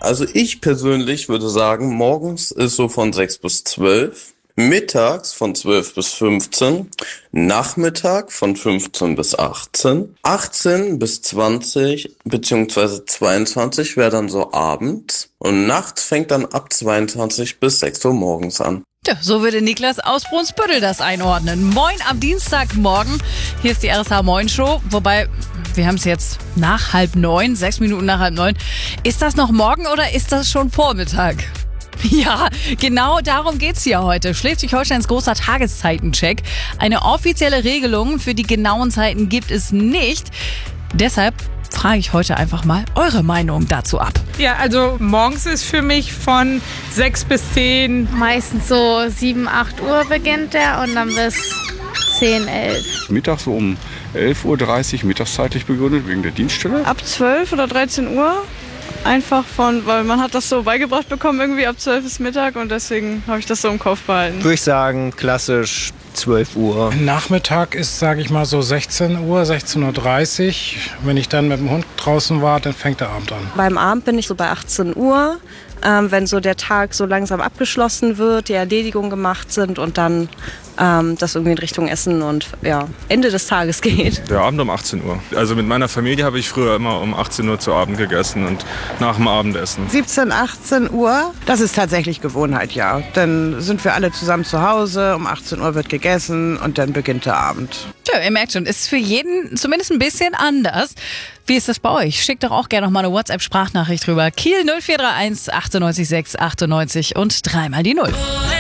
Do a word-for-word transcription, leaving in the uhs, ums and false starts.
Also ich persönlich würde sagen, morgens ist so von sechs bis zwölf, mittags von zwölf bis fünfzehn, Nachmittag von fünfzehn bis achtzehn, achtzehn bis zwanzig beziehungsweise zweiundzwanzig wäre dann so abends und nachts fängt dann ab zweiundzwanzig bis sechs Uhr morgens an. Ja, so würde Niklas aus Brunsbüttel das einordnen. Moin am Dienstagmorgen. Hier ist die R S H Moin Show. Wobei, wir haben es jetzt nach halb neun, sechs Minuten nach halb neun. Ist das noch morgen oder ist das schon Vormittag? Ja, genau darum geht's hier heute. Schleswig-Holsteins großer Tageszeitencheck. Eine offizielle Regelung für die genauen Zeiten gibt es nicht. Deshalb frage ich heute einfach mal eure Meinung dazu ab. Ja, also morgens ist für mich von sechs bis zehn. Meistens so sieben, acht Uhr beginnt der und dann bis zehn, elf. Mittag so um elf Uhr dreißig mittagszeitlich begründet, wegen der Dienststelle. Ab zwölf oder dreizehn Uhr. Einfach von, weil man hat das so beigebracht bekommen, irgendwie ab zwölf ist Mittag und deswegen habe ich das so im Kopf behalten. Würde ich sagen, klassisch zwölf Uhr. Nachmittag ist, sage ich mal, so sechzehn Uhr, sechzehn Uhr dreißig. Wenn ich dann mit dem Hund draußen war, dann fängt der Abend an. Beim Abend bin ich so bei achtzehn Uhr, ähm, wenn so der Tag so langsam abgeschlossen wird, die Erledigungen gemacht sind und dann ähm, das irgendwie in Richtung Essen und ja, Ende des Tages geht. Der Abend um achtzehn Uhr. Also mit meiner Familie habe ich früher immer um achtzehn Uhr zu Abend gegessen und nach dem Abendessen. siebzehn, achtzehn Uhr, das ist tatsächlich Gewohnheit, ja. Dann sind wir alle zusammen zu Hause, um achtzehn Uhr wird gegessen und dann beginnt der Abend. Tja, ihr merkt schon, ist für jeden zumindest ein bisschen anders. Wie ist das bei euch? Schickt doch auch gerne noch mal eine WhatsApp-Sprachnachricht rüber. Kiel null vier drei eins achtundneunzig sechs achtundneunzig und dreimal die Null.